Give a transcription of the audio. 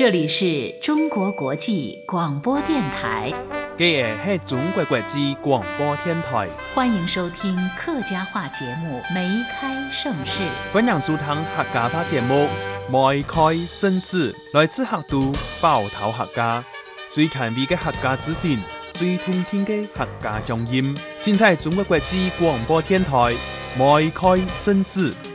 这里是中国国际广播电台。 这是中国国际广播电台， 欢迎收听客家话节目《梅开盛世》。 欢迎收听客家话节目《梅开盛世》，来自客都包头客家，最权威的客家资讯，最通天的客家乡音，尽在中国国际广播电台《梅开盛世》。